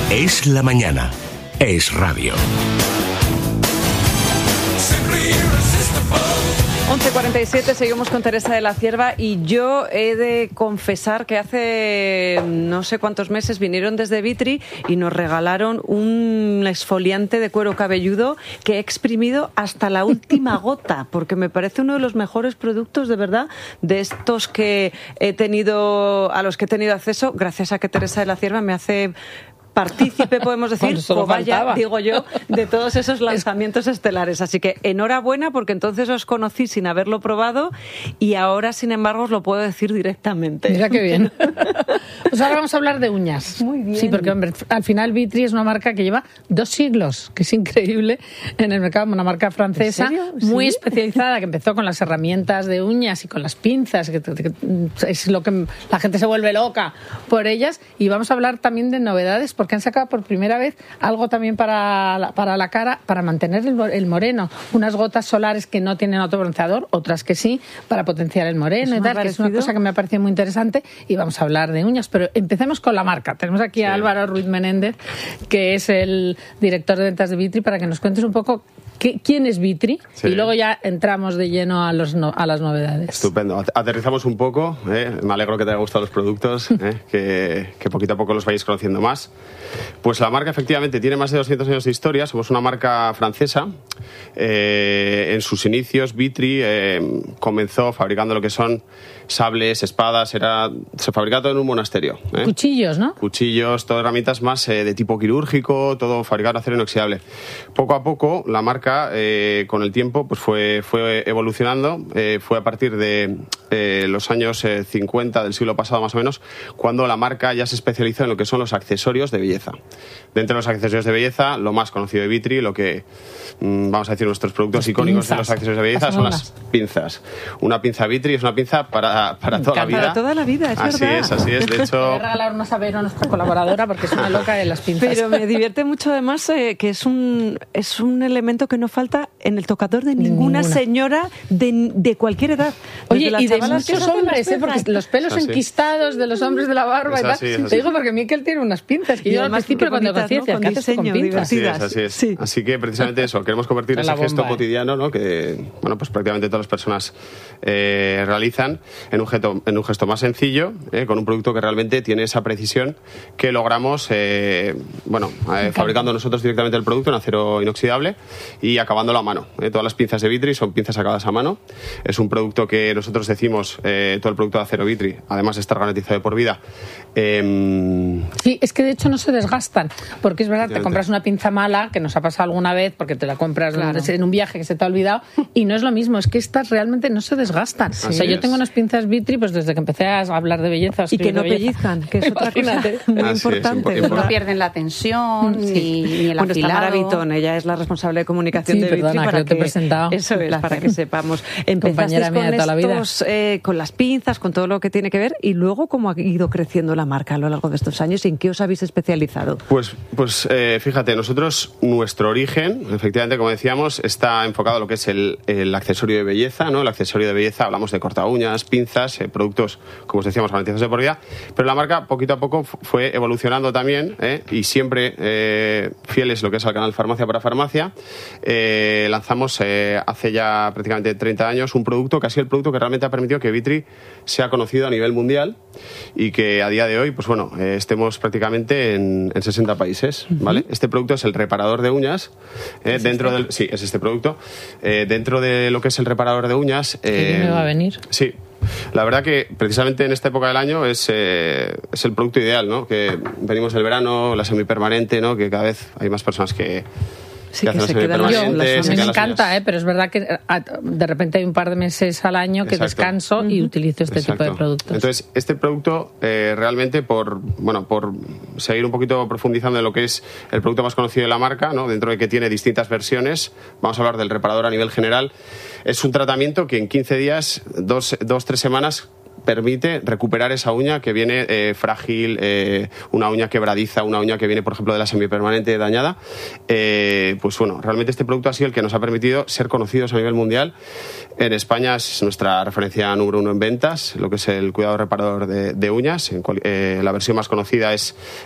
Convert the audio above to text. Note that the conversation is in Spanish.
Es la mañana. Es radio. 11:47, seguimos con Teresa de la Cierva y yo he de confesar que hace no sé cuántos meses vinieron desde Vitri y nos regalaron un exfoliante de cuero cabelludo que he exprimido hasta la última gota, porque me parece uno de los mejores productos, de verdad, de estos que a los que he tenido acceso, gracias a que Teresa de la Cierva me hace partícipe, podemos decir, cobaya, digo yo, de todos esos lanzamientos estelares. Así que enhorabuena, porque entonces os conocí sin haberlo probado y ahora, sin embargo, os lo puedo decir directamente. Mira qué bien. Pues ahora vamos a hablar de uñas. Muy bien. Sí, porque hombre, al final Vitri es una marca que lleva 2 siglos, que es increíble en el mercado, una marca francesa muy especializada, que empezó con las herramientas de uñas y con las pinzas, que es lo que la gente se vuelve loca por ellas. Y vamos a hablar también de novedades, porque han sacado por primera vez algo también para la cara, para mantener el moreno. Unas gotas solares que no tienen autobronceador, otras que sí, para potenciar el moreno y tal, que es una cosa que me ha parecido muy interesante. Y vamos a hablar de uñas, pero empecemos con la marca. Tenemos aquí a Álvaro Ruiz Menéndez, que es el director de ventas de Vitri, para que nos cuentes un poco quién es Vitri, y luego ya entramos de lleno a las novedades. Estupendo. Aterrizamos un poco. Me alegro que te haya gustado los productos, que poquito a poco los vayáis conociendo más. Pues la marca efectivamente tiene más de 200 años de historia. Somos una marca francesa. En sus inicios, Vitri comenzó fabricando lo que son sables, espadas. Se fabricaba todo en un monasterio. Cuchillos, ¿no? Cuchillos, todo herramientas más de tipo quirúrgico, todo fabricado en acero inoxidable. Poco a poco la marca, con el tiempo, pues fue evolucionando. Fue a partir de los años 50 del siglo pasado, más o menos, cuando la marca ya se especializó en lo que son los accesorios de belleza. Dentro de los accesorios de belleza, lo más conocido de Vitri, lo que vamos a decir nuestros productos icónicos de los accesorios de belleza, son las pinzas. Una pinza Vitri es una pinza para toda la vida. Para toda la vida, es verdad. Así es. De hecho, voy a regalar una a nuestra colaboradora, porque es una loca de las pinzas. Pero me divierte mucho además que es un elemento que no falta en el tocador de ninguna señora de cualquier edad. Oye, y de muchos hombres, porque los pelos enquistados de los hombres de la barba y tal. Te digo porque Miquel tiene unas pinzas que yo al principio cuando conocí decía, ¿qué haces con pinzas? Así es. Sí. Así que precisamente eso, queremos convertir ese gesto cotidiano, ¿no? Que pues prácticamente todas las personas realizan en un gesto más sencillo, con un producto que realmente tiene esa precisión que logramos fabricando nosotros directamente el producto en acero inoxidable y acabándolo a mano. Todas las pinzas de Vitri son pinzas acabadas a mano. Es un producto que nosotros decimos, todo el producto de acero Vitri, además de estar garantizado de por vida. Sí, es que de hecho no se desgastan, porque es verdad, te compras una pinza mala, que nos ha pasado alguna vez, porque te la compras en un viaje que se te ha olvidado, y no es lo mismo, es que estas realmente no se desgastan. Yo tengo unas pinzas Vitri pues desde que empecé a hablar de belleza. Y que no pellizcan, que es otra cosa muy importante. No pierden la tensión ni el afilado. Está Mara Vitón, ella es la responsable de comunicación de Vitri. Para que te he presentado. Eso es, para que sepamos. Empezasteis con las pinzas, con todo lo que tiene que ver, y luego cómo ha ido creciendo la marca a lo largo de estos años y en qué os habéis especializado. Pues fíjate, nosotros, nuestro origen, efectivamente, como decíamos, está enfocado a lo que es el accesorio de belleza, ¿no? El accesorio de belleza, hablamos de corta uñas, pinzas, productos, como os decíamos, garantizados de por vida, pero la marca poquito a poco fue evolucionando también, y siempre fieles lo que es al canal Farmacia para Farmacia. Lanzamos hace ya prácticamente 30 años un producto que ha sido el producto que realmente ha permitido que Vitri sea conocido a nivel mundial y que a día de hoy, pues bueno, estemos prácticamente en 60 países, ¿vale? Este producto es el reparador de uñas. Es este producto. Dentro de lo que es el reparador de uñas... ¿Qué me va a venir? Sí. La verdad que precisamente en esta época del año es el producto ideal, ¿no? Que venimos del verano, la semipermanente, ¿no? Que cada vez hay más personas que se quedan me encanta, pero es verdad que de repente hay un par de meses al año que descanso y utilizo este tipo de productos. Entonces, este producto realmente por seguir un poquito profundizando en lo que es el producto más conocido de la marca, ¿no? Dentro de que tiene distintas versiones, vamos a hablar del reparador a nivel general. Es un tratamiento que en 15 días, 2-3 semanas, permite recuperar esa uña que viene frágil, una uña quebradiza, una uña que viene, por ejemplo, de la semipermanente dañada. Pues bueno, realmente este producto ha sido el que nos ha permitido ser conocidos a nivel mundial. En España es nuestra referencia número 1 en ventas, lo que es el cuidado reparador de uñas. La versión más conocida es